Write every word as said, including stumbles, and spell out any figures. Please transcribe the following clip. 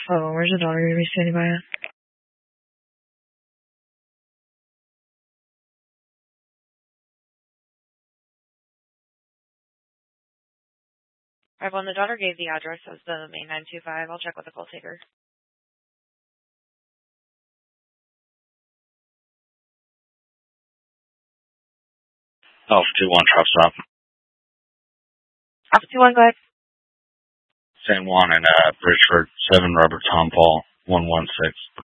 Oh, where's the daughter going to be standing by at? Alright, well, the daughter gave the address as the main nine two five. I'll check with the call taker. Alpha two one, truck stop. Alpha two one, go ahead. San Juan and uh, Bridgeford, seven Robert Tom Paul, one one six.